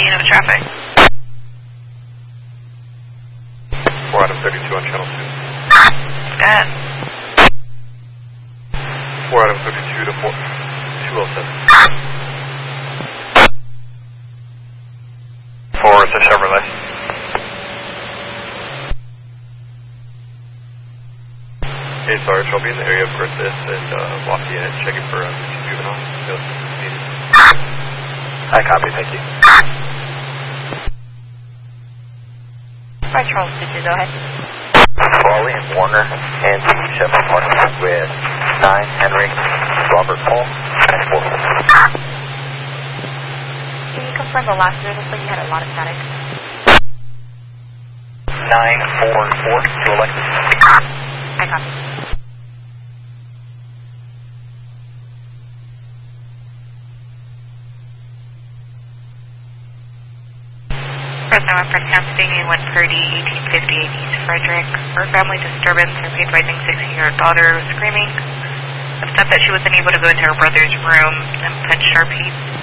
scene of traffic. 4 out of 32 on channel 2. Go ahead. 4 out of 32 to 207. 4, it's a Chevrolet. Hey, Sarge, I'll be in the area of Griffith and Lafayette checking for juvenile. I copy, thank you. Alright, Charles, did you go ahead? Raleigh and Warner and Chevron partnership with 9 Henry Robert Paul and 4. Can you confirm the last year? Looks like you had a lot of static. 944 to Alexis. I copy. Fresno Reference House Stinging 130, 1858 East Frederick. For family disturbance, her advising 16-year-old daughter was screaming. Upset that she wasn't able to go into her brother's room and punched Sharpie.